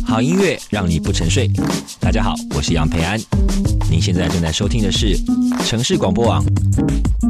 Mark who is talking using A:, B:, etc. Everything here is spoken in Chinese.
A: 好音乐让你不沉睡。大家好，我是杨培安，您现在正在收听的是城市广播网